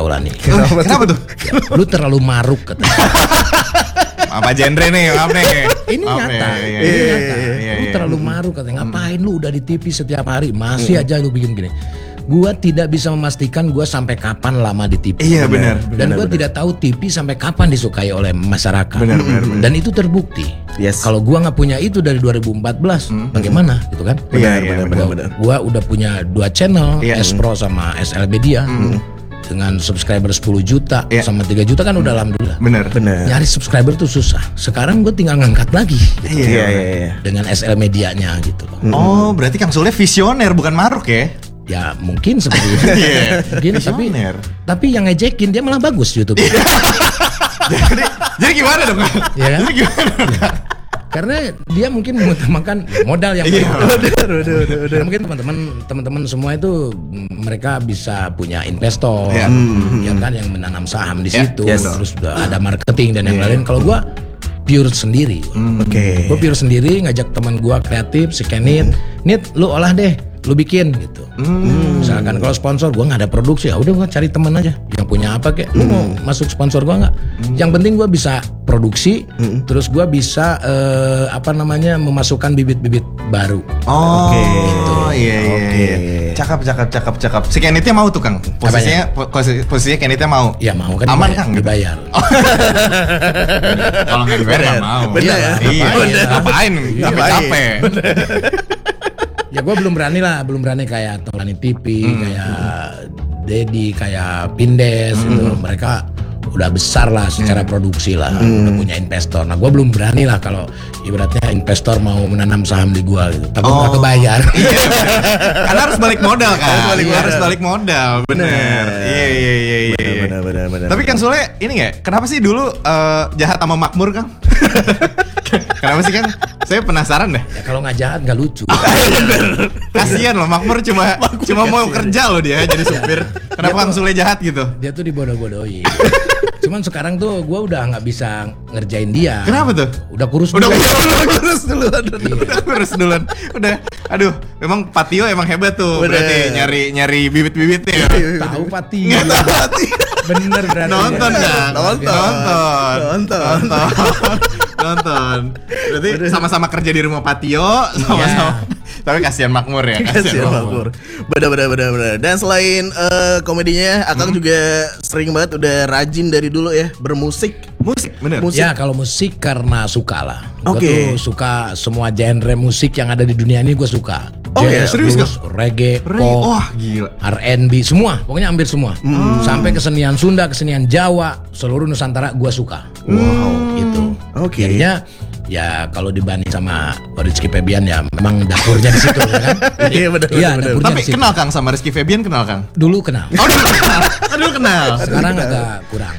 lah nih. Kenapa tuh? Lu terlalu maruk katanya. Apa genre nih, maaf nih. Ini nyata. Lu terlalu maruk katanya. Ngapain lu udah di TV setiap hari masih aja lu bikin gini. Gua tidak bisa memastikan gua sampai kapan lama di TV. Iya benar. Dan gua tidak tahu TV sampai kapan disukai oleh masyarakat. Benar. Dan itu terbukti. Yes. Kalau gua nggak punya itu dari 2014, bagaimana gitu kan? Benar. Gua udah punya 2 channel, S Pro sama SL Media. Dengan subscriber 10 juta sama 3 juta kan udah alhamdulillah. Benar. Nyari subscriber tuh susah. Sekarang gue tinggal ngangkat lagi gitu. Iya. Dengan SL Medianya gitu loh. Oh, berarti Kang Sule visioner bukan maruk ya? Ya mungkin seperti itu. Mungkin tapi yang ngejekin dia malah bagus YouTube. Jadi gimana dong? Ya kan? Jadi gimana dong? Karena dia mungkin mengutamakan modal yang Udah. mungkin teman-teman semua itu mereka bisa punya investor, ya kan, yang menanam saham di situ, terus ada marketing dan yang lain. Kalau gua pure sendiri, gua pure sendiri ngajak teman gua kreatif, si Kenit, lu olah deh, lu bikin gitu. Misalkan kalau sponsor gua nggak ada produksi, ya udah gua cari teman aja yang punya apa kek. Lu mau masuk sponsor gua nggak? Yang penting gua bisa produksi, terus gua bisa memasukkan bibit-bibit baru. Oh, gitu. Iya. Cakep. Si Kenitnya mau tuh Kang. Posisinya Kenitnya mau. Ya mau kan. Aman Kang, dibayar. Kalau nggak dibayar nggak mau. Bener. Iya. Ngapain? Capek. Ya gue belum berani kayak Tolani TV, kayak Dedi, kayak Pindes itu. Mereka udah besar lah secara produksi lah, udah punya investor. Nah gue belum berani lah kalau ibaratnya investor mau menanam saham di gue gitu. Takut nggak kebayar. Karena harus balik modal kan. Harus balik modal. Bener. Iya. Bener. Tapi Kang Sule ini nggak? Kenapa sih dulu jahat sama makmur Kang? Kenapa sih Kang? Saya penasaran deh. Ya kalau nggak jahat nggak lucu. Kasian loh, makmur cuma mau kerja loh dia jadi supir. Kenapa Kang Sule jahat gitu? Dia tuh dibodoh-bodohin. Cuman sekarang tuh gue udah nggak bisa ngerjain dia. Kenapa tuh? Udah kurus duluan. Udah. Aduh, memang Patio emang hebat tuh. Berarti nyari bibit-bibitnya. Tahu Patio. Bener berarti. Nonton. Berarti sama-sama kerja di rumah Patio, sama-sama. Tapi kasihan makmur ya. Kasihan makmur. Bener. Dan selain komedinya, Akang juga sering banget udah rajin dari dulu ya bermusik. Bener. Ya kalau musik karena suka lah. Gue tuh suka semua genre musik yang ada di dunia ini gue suka. Jazz, serius blues, reggae, pop, gila. R&B, semua. Pokoknya hampir semua. Sampai kesenian Sunda, kesenian Jawa, seluruh Nusantara gue suka. Gitu. Jadinya ya kalau dibanding sama Rizky Febian ya memang dapurnya di situ ya kan. Iya benar. Tapi kenal Kang sama Rizky Febian Kang? Dulu kenal. Dulu kenal. Sekarang agak kurang.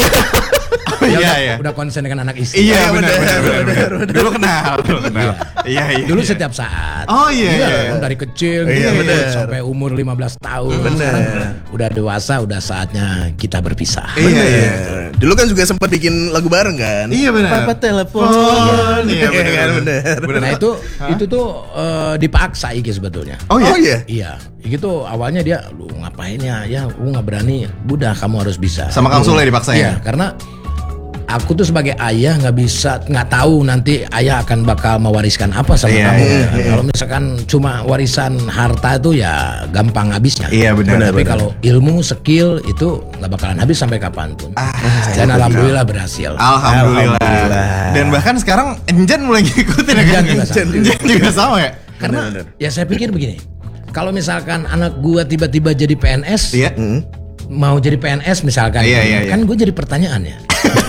Iya. Udah konsen dengan anak istri. Iya benar. Dulu kenal. Iya. Dulu setiap saat. Oh iya. Dari kecil sampai umur 15 tahun. Sekarang udah dewasa, udah saatnya kita berpisah. Iya. Dulu kan juga sempat bikin lagu bareng kan? Iya benar. Papa telepon. Iya benar. Nah itu tuh dipaksa Iki sebetulnya. Oh iya. Iya. Iki tuh awalnya dia lu ngapain ya? Ya lu nggak berani. Udah kamu harus bisa. Sama Kang Sule dipaksa ya? Iya, karena aku tuh sebagai ayah nggak tahu nanti ayah akan bakal mewariskan apa sama kamu. Kalau misalkan cuma warisan harta itu ya gampang habisnya. Iya benar. Tapi kalau ilmu, skill itu nggak bakalan habis sampai kapanpun. Dan alhamdulillah berhasil. Alhamdulillah. Dan bahkan sekarang Enjan mulai ngikutin Enjan juga sama ya. Karena ya saya pikir begini. Kalau misalkan anak gua tiba-tiba jadi PNS, mau jadi PNS misalkan, kan gue jadi pertanyaan ya.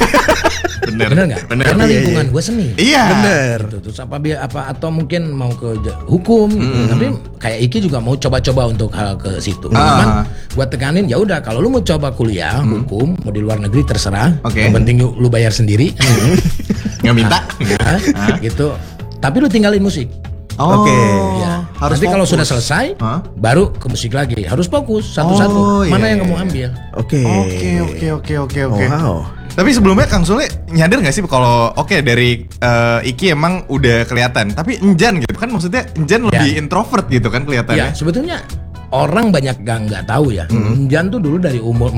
Bener nggak? Karena lingkungan gue seni. Iya. Bener. Terus apa atau mungkin mau ke hukum, tapi kayak Iki juga mau coba-coba untuk hal ke situ. Cuman gue tekanin ya udah kalau lu mau coba kuliah hukum mau di luar negeri terserah. Yang penting lu bayar sendiri. Nggak minta. Gitu. Tapi lu tinggalin musik. Ya. Nanti kalau sudah selesai, baru ke musik lagi. Harus fokus satu-satu. Mana yang kamu ambil? Oke. Wow. Tapi sebelumnya Kang Sule nyadar nggak sih kalau dari Iki emang udah kelihatan. Tapi Enjan gitu kan maksudnya Enjan lebih introvert gitu kan kelihatannya. Ya sebetulnya orang banyak nggak tahu ya. Enjan tuh dulu dari umur